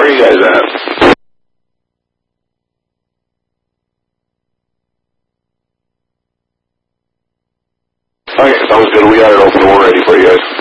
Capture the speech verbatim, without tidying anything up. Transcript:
Where are you guys at? Okay, sounds good. We got it open. We're ready for you guys.